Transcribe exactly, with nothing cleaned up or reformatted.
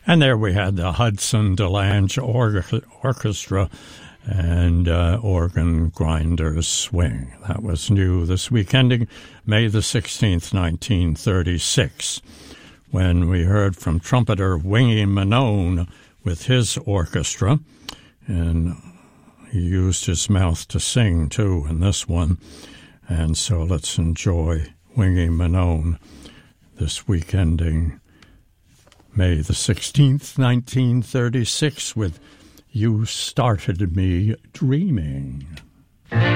And there we had the Hudson DeLange or- Orchestra and uh, Organ Grinders Swing. That was new this week, ending May the sixteenth, nineteen thirty-six, when we heard from trumpeter Wingy Manone with his orchestra. And he used his mouth to sing, too, in this one. And so let's enjoy Wingy Manone this week, ending May the sixteenth, nineteen thirty-six, with You Started Me Dreaming.